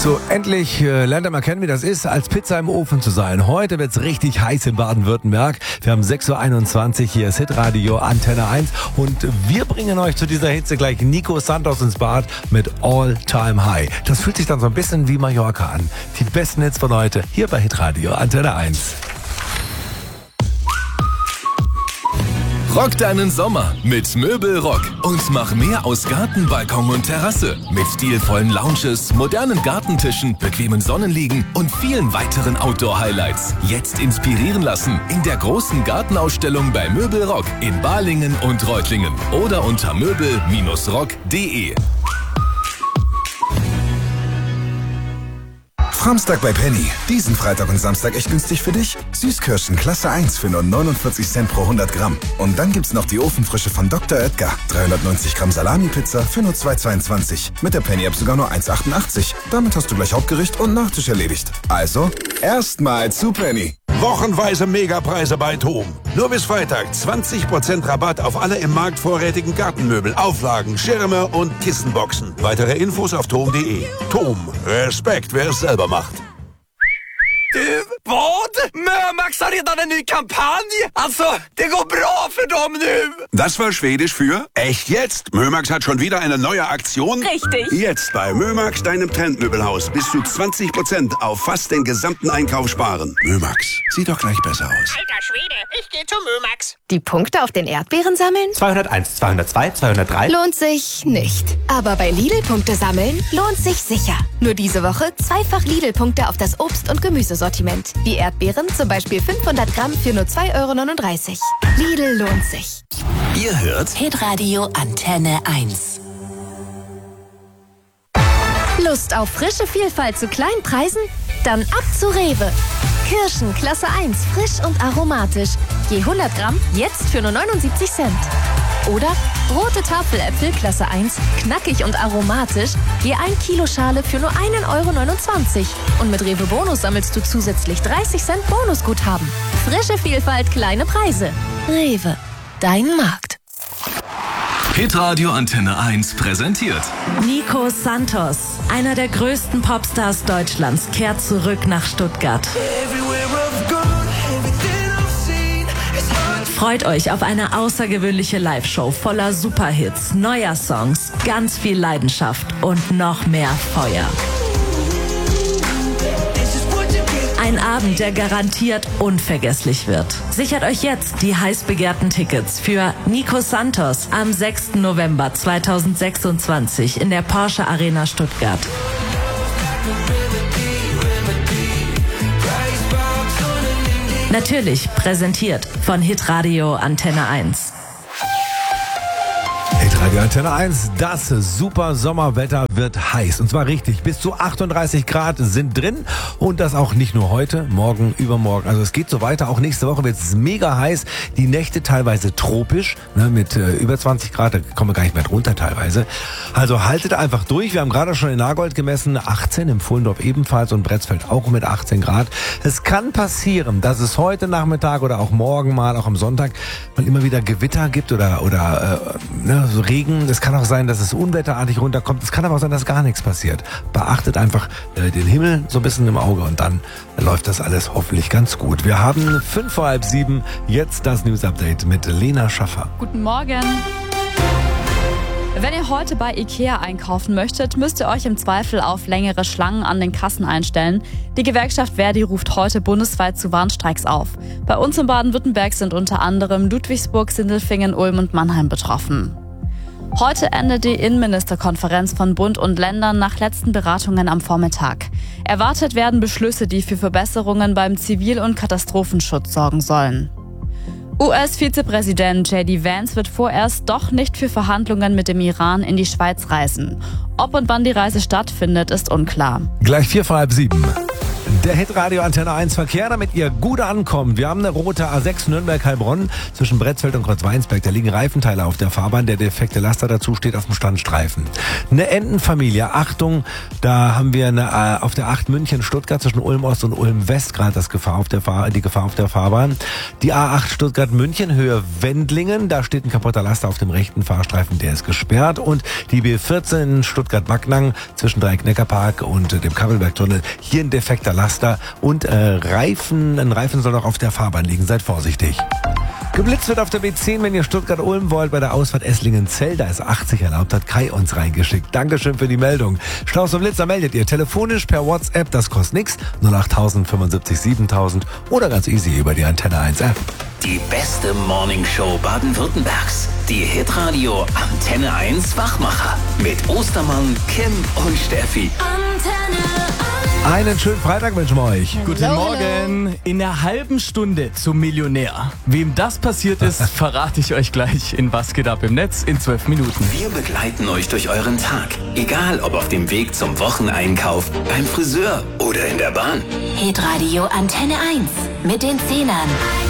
So, endlich lernt ihr mal kennen, wie das ist, als Pizza im Ofen zu sein. Heute wird's richtig heiß in Baden-Württemberg. Wir haben 6.21 Uhr, hier ist Hitradio Antenne 1 und wir bringen euch zu dieser Hitze gleich Nico Santos ins Bad mit All Time High. Das fühlt sich dann so ein bisschen wie Mallorca an. Die besten Hits von heute hier bei Hitradio Antenne 1. Rock deinen Sommer mit Möbelrock und mach mehr aus Garten, Balkon und Terrasse. Mit stilvollen Lounges, modernen Gartentischen, bequemen Sonnenliegen und vielen weiteren Outdoor-Highlights. Jetzt inspirieren lassen in der großen Gartenausstellung bei Möbelrock in Balingen und Reutlingen oder unter möbel-rock.de. Samstag bei Penny. Diesen Freitag und Samstag echt günstig für dich. Süßkirschen Klasse 1 für nur 49 Cent pro 100 Gramm. Und dann gibt's noch die Ofenfrische von Dr. Oetker. 390 Gramm Salami-Pizza für nur 2,22. Mit der Penny-App sogar nur 1,88. Damit hast du gleich Hauptgericht und Nachtisch erledigt. Also, erstmal zu Penny. Wochenweise Megapreise bei TOM. Nur bis Freitag 20% Rabatt auf alle im Markt vorrätigen Gartenmöbel, Auflagen, Schirme und Kissenboxen. Weitere Infos auf TOM.de. TOM. Respekt, wer es selber macht. Du, vad? Mömax har redan en ny kampanj. Alltså, det går bra für dem nu. Das war Schwedisch für echt jetzt. Mömax hat schon wieder eine neue Aktion. Richtig. Jetzt bei Mömax, deinem Trendmöbelhaus, bis zu 20% auf fast den gesamten Einkauf sparen. Mömax, sieht doch gleich besser aus. Alter Schwede, ich gehe zu Mömax. Die Punkte auf den Erdbeeren sammeln? 201, 202, 203. Lohnt sich nicht. Aber bei Lidl-Punkte sammeln lohnt sich sicher. Nur diese Woche zweifach Lidl-Punkte auf das Obst- und Gemüsesortiment. Wie Erdbeeren, zum Beispiel 500 Gramm für nur 2,39 €. Lidl lohnt sich. Ihr hört Hitradio Antenne 1. Lust auf frische Vielfalt zu kleinen Preisen? Dann ab zu Rewe. Kirschen Klasse 1, frisch und aromatisch. Je 100 Gramm jetzt für nur 79 Cent. Oder rote Tafeläpfel Klasse 1, knackig und aromatisch. Je 1 Kilo Schale für nur 1,29 €. Und mit Rewe Bonus sammelst du zusätzlich 30 Cent Bonusguthaben. Frische Vielfalt, kleine Preise. Rewe, dein Markt. Hitradio Antenne 1 präsentiert Nico Santos, einer der größten Popstars Deutschlands, kehrt zurück nach Stuttgart. Freut euch auf eine außergewöhnliche Live-Show voller Superhits, neuer Songs, ganz viel Leidenschaft und noch mehr Feuer. Ein Abend, der garantiert unvergesslich wird. Sichert euch jetzt die heiß begehrten Tickets für Nico Santos am 6. November 2026 in der Porsche Arena Stuttgart. Natürlich präsentiert von Hitradio Antenne 1. Hitradio Antenne 1, das super Sommerwetter wird heiß. Und zwar richtig, bis zu 38 Grad sind drin. Und das auch nicht nur heute, morgen, übermorgen. Also es geht so weiter. Auch nächste Woche wird es mega heiß. Die Nächte teilweise tropisch, ne, mit über 20 Grad. Da kommen wir gar nicht mehr drunter teilweise. Also haltet einfach durch. Wir haben gerade schon in Nagold gemessen, 18, im Pfullendorf ebenfalls und Bretzfeld auch mit 18 Grad. Es kann passieren, dass es heute Nachmittag oder auch morgen mal, auch am Sonntag, mal immer wieder Gewitter gibt oder so Regen. Es kann auch sein, dass es unwetterartig runterkommt. Es kann aber auch sein, dass gar nichts passiert. Beachtet einfach den Himmel so ein bisschen im Auge und dann läuft das alles hoffentlich ganz gut. Wir haben 5 vor halb 7. Jetzt das News Update mit Lena Schaffer. Guten Morgen. Wenn ihr heute bei Ikea einkaufen möchtet, müsst ihr euch im Zweifel auf längere Schlangen an den Kassen einstellen. Die Gewerkschaft Verdi ruft heute bundesweit zu Warnstreiks auf. Bei uns in Baden-Württemberg sind unter anderem Ludwigsburg, Sindelfingen, Ulm und Mannheim betroffen. Heute endet die Innenministerkonferenz von Bund und Ländern nach letzten Beratungen am Vormittag. Erwartet werden Beschlüsse, die für Verbesserungen beim Zivil- und Katastrophenschutz sorgen sollen. US-Vizepräsident J.D. Vance wird vorerst doch nicht für Verhandlungen mit dem Iran in die Schweiz reisen. Ob und wann die Reise stattfindet, ist unklar. Gleich 4 vor halb 7. Der Hitradio Antenne 1 Verkehr, damit ihr gut ankommt. Wir haben eine rote A6 Nürnberg-Heilbronn zwischen Bretzfeld und Kreuzweinsberg. Da liegen Reifenteile auf der Fahrbahn. Der defekte Laster dazu steht auf dem Standstreifen. Eine Entenfamilie, Achtung, da haben wir auf der 8 München-Stuttgart zwischen Ulm Ost und Ulm West gerade die Gefahr auf der Fahrbahn. Die A8 Stuttgart-München, Höhe Wendlingen, da steht ein kaputter Laster auf dem rechten Fahrstreifen, der ist gesperrt. Und die B14 Stuttgart-Backnang zwischen Dreieck-Neckarpark und dem Kabelbergtunnel, hier ein defekter Laster und ein Reifen soll noch auf der Fahrbahn liegen. Seid vorsichtig. Geblitzt wird auf der B10, wenn ihr Stuttgart-Ulm wollt, bei der Ausfahrt Esslingen-Zell. Da ist 80 erlaubt, hat Kai uns reingeschickt. Dankeschön für die Meldung. Staus und Blitzer meldet ihr telefonisch per WhatsApp, das kostet nichts. 08000 75 7000 oder ganz easy über die Antenne 1 App. Die beste Morningshow Baden-Württembergs. Die Hitradio Antenne 1 Wachmacher. Mit Ostermann, Kim und Steffi. Antenne 1. Einen schönen Freitag wünschen wir euch. Guten Morgen. In einer halben Stunde zum Millionär. Wem das passiert ist, verrate ich euch gleich in Was geht ab im Netz in 12 Minuten. Wir begleiten euch durch euren Tag. Egal ob auf dem Weg zum Wocheneinkauf, beim Friseur oder in der Bahn. Hitradio Antenne 1 mit den Zehnern.